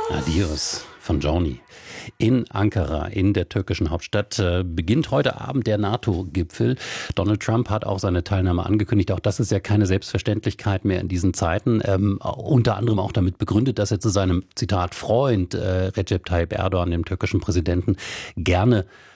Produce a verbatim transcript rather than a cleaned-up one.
Adios von Johnny. In Ankara, in der türkischen Hauptstadt, äh, beginnt heute Abend der NATO-Gipfel. Donald Trump hat auch seine Teilnahme angekündigt. Auch das ist ja keine Selbstverständlichkeit mehr in diesen Zeiten. Ähm, unter anderem auch damit begründet, dass er zu seinem, Zitat, Freund äh, Recep Tayyip Erdogan, dem türkischen Präsidenten, gerne